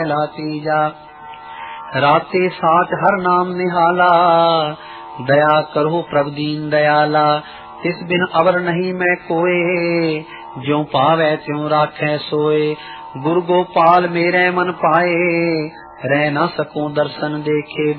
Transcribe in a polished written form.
तीजा। राते साच हर नाम निहाला, दया करो प्रभु दीन दयाला। तिस बिन अवर नहीं मैं कोय, ज्यों पावै त्यों राखै सोए। गुरु गोपाल मेरे मन पाए, रह न सकूं दर्शन देखे